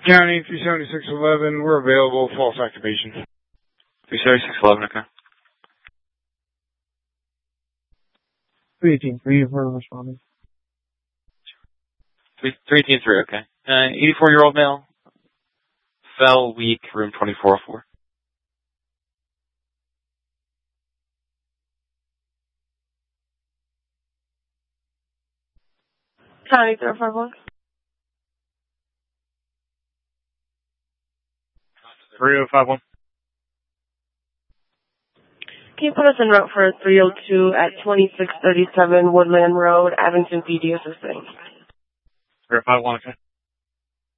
County 37611, we're available, false activation. 37611, okay. 318-3, we're responding. 318-3, okay. 84-year-old male, fell weak, room 2404. County 051. 3051. Can you put us en route for 302 at 2637 Woodland Road, Abington PD assisting? 051, okay.